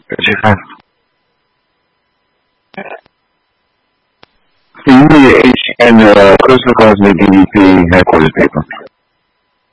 Japan. The UAH and Coastal Cosmic DVP headquarters paper.